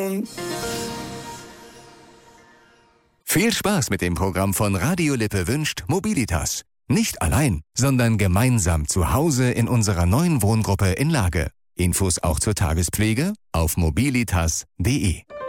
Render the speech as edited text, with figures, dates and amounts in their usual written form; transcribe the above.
Viel Spaß mit dem Programm von Radio Lippe wünscht Mobilitas. Nicht allein, sondern gemeinsam zu Hause in unserer neuen Wohngruppe in Lage. Infos auch zur Tagespflege auf mobilitas.de.